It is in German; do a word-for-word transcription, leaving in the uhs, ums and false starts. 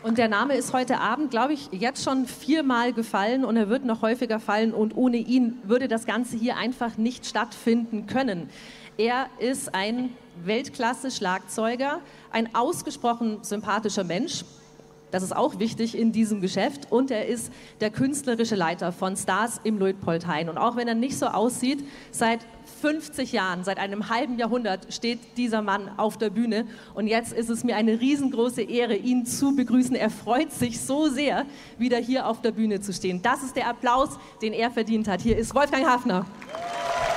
Und der Name ist heute Abend, glaube ich, jetzt schon viermal gefallen und er wird noch häufiger fallen und ohne ihn würde das Ganze hier einfach nicht stattfinden können. Er ist ein Weltklasse-Schlagzeuger, ein ausgesprochen sympathischer Mensch. Das ist auch wichtig in diesem Geschäft. Und er ist der künstlerische Leiter von Stars im Luitpoldhain. Und auch wenn er nicht so aussieht, seit fünfzig Jahren, seit einem halben Jahrhundert steht dieser Mann auf der Bühne. Und jetzt ist es mir eine riesengroße Ehre, ihn zu begrüßen. Er freut sich so sehr, wieder hier auf der Bühne zu stehen. Das ist der Applaus, den er verdient hat. Hier ist Wolfgang Hafner.